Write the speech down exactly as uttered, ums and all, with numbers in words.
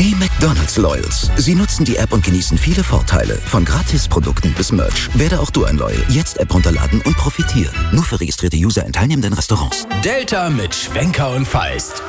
Die McDonald's Loyals. Sie nutzen die App und genießen viele Vorteile. Von Gratisprodukten bis Merch. Werde auch du ein Loyal. Jetzt App runterladen und profitieren. Nur für registrierte User in teilnehmenden Restaurants. Delta mit Schwenker und Feist.